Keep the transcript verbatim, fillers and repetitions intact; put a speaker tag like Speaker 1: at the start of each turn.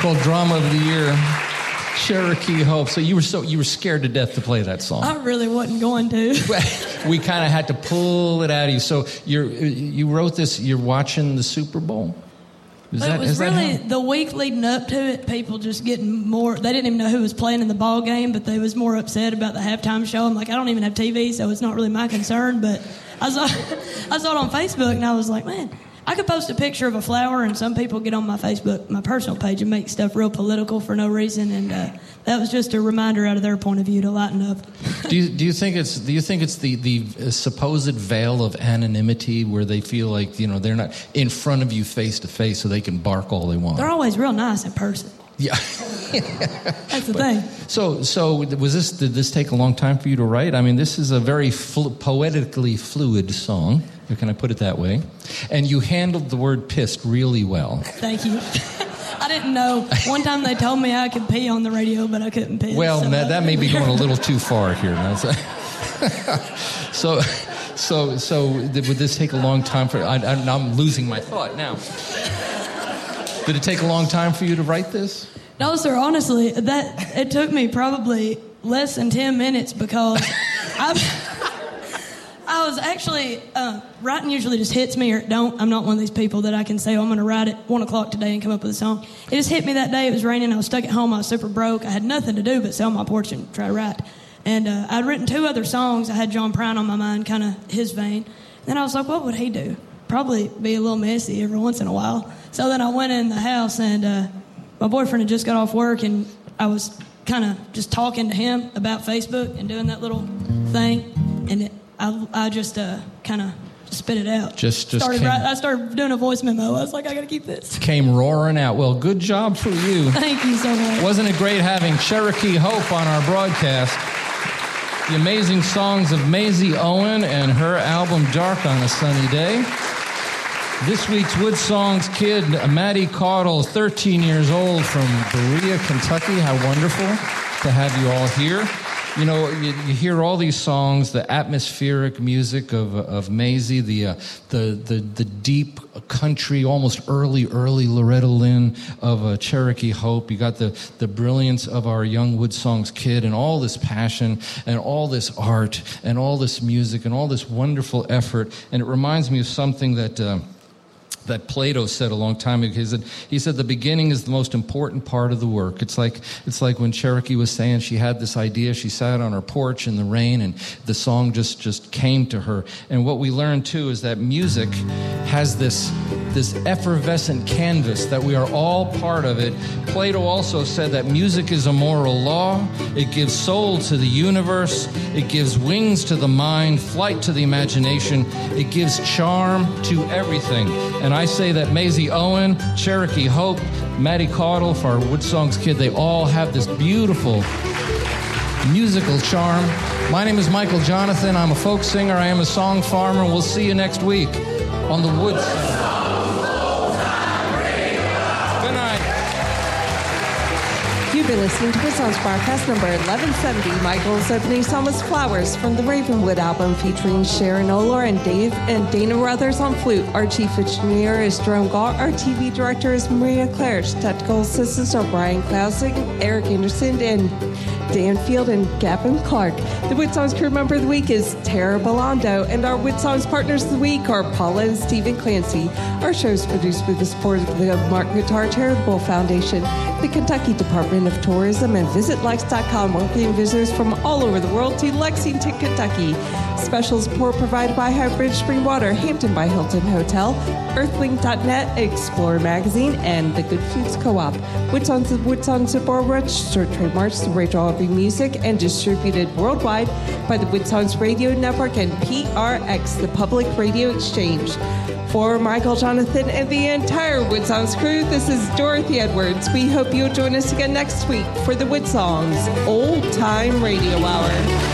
Speaker 1: called Drama of the Year. Cherokee Hope. So you were so you were scared to death to play that song.
Speaker 2: I really wasn't going to.
Speaker 1: We kind of had to pull it out of you. So you're you wrote this. You're watching the Super Bowl. Is
Speaker 2: it
Speaker 1: that,
Speaker 2: was
Speaker 1: is
Speaker 2: really
Speaker 1: that
Speaker 2: the week leading up to it. People just getting more. They didn't even know who was playing in the ball game, but they was more upset about the halftime show. I'm like, I don't even have T V, so it's not really my concern. But I saw I saw it on Facebook, and I was like, man. I could post a picture of a flower, and some people get on my Facebook, my personal page, and make stuff real political for no reason. And uh, that was just a reminder out of their point of view to lighten up.
Speaker 1: do you do you think it's do you think it's the the supposed veil of anonymity where they feel like you know they're not in front of you face to face, so they can bark all they want?
Speaker 2: They're always real nice in person.
Speaker 1: Yeah,
Speaker 2: that's the
Speaker 1: but,
Speaker 2: thing.
Speaker 1: So, so was this? Did this take a long time for you to write? I mean, this is a very flu- poetically fluid song. Can I put it that way? And you handled the word "pissed" really well.
Speaker 2: Thank you. I didn't know. One time they told me I could pee on the radio, but I couldn't piss.
Speaker 1: Well,
Speaker 2: so
Speaker 1: that, that may be going a little too far here. so, so, so, would this take a long time for? I, I'm losing my thought now. Did it take a long time for you to write this?
Speaker 2: No, sir. Honestly, that it took me probably less than ten minutes because I, I was actually uh, writing. Usually just hits me or it don't. I'm not one of these people that I can say, "Oh, I'm going to write at one o'clock today and come up with a song." It just hit me that day. It was raining. I was stuck at home. I was super broke. I had nothing to do but sit on my porch and try to write. And uh, I'd written two other songs. I had John Prine on my mind, kind of his vein. And then I was like, "What would he do?" Probably be a little messy every once in a while. So then I went in the house, and uh, my boyfriend had just got off work, and I was kind of just talking to him about Facebook and doing that little thing, and it, I, I just uh, kind of spit it out.
Speaker 1: Just, just
Speaker 2: started
Speaker 1: came,
Speaker 2: right, I started doing a voice memo. I was like, I got to keep this.
Speaker 1: Came roaring out. Well, good job for you.
Speaker 2: Thank you so much.
Speaker 1: Wasn't it great having Cherokee Hope on our broadcast? The amazing songs of Maisie Owen and her album Dark on a Sunny Day. This week's Wood Songs kid, Maddie Caudle, thirteen years old from Berea, Kentucky. How wonderful to have you all here. You know, you, you hear all these songs, the atmospheric music of of Maisie, the uh, the the the deep country, almost early early Loretta Lynn of uh, Cherokee Hope. You got the the brilliance of our young Wood Songs kid, and all this passion, and all this art, and all this music, and all this wonderful effort. And it reminds me of something that. Uh, that Plato said a long time ago. He said, he said the beginning is the most important part of the work. It's like it's like when Cherokee was saying she had this idea. She sat on her porch in the rain, and the song just, just came to her. And what we learned, too, is that music has this, this effervescent canvas, that we are all part of it. Plato also said that music is a moral law. It gives soul to the universe. It gives wings to the mind, flight to the imagination. It gives charm to everything. And I say that Maisie Owen, Cherokee Hope, Maddie Caudle, for our Wood Songs kid, they all have this beautiful musical charm. My name is Michael Jonathan. I'm a folk singer. I am a song farmer. We'll see you next week on the Wood Songs. Good night.
Speaker 3: You've been listening to Wood Songs broadcast number eleven seventy. Michael's opening song was Flowers from the Ravenwood album featuring Sharon Oler and Dave and Dana Ruthers on flute. Our chief engineer is Jerome Galt. Our T V director is Maria Claridge. Technical assistants are Brian Klausing, Eric Anderson, and Dan Field and Gavin Clark. The Wood Songs crew member of the week is Tara Belando, and our Wood Songs partners of the week are Paula and Stephen Clancy. Our show is produced with the support of the Mark Guitar Charitable Foundation, the Kentucky Department of Tourism, and Visit Lex dot com, welcoming visitors from all over the world to Lexington, Kentucky. Special support provided by Highbridge Spring Water, Hampton by Hilton Hotel, Earthlink dot net, Explorer Magazine, and the Good Foods Co-op. Wood Songs of Wood Songs of Borough registered trademarks to Rachel Albee Music and distributed worldwide by the Wood Songs Radio Network and P R X, the Public Radio Exchange. For Michael Jonathan and the entire Wood Songs crew, this is Dorothy Edwards. We hope you'll join us again next week for the Wood Songs Old Time Radio Hour.